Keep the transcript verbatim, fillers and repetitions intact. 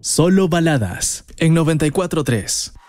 Solo baladas en noventa y cuatro punto tres.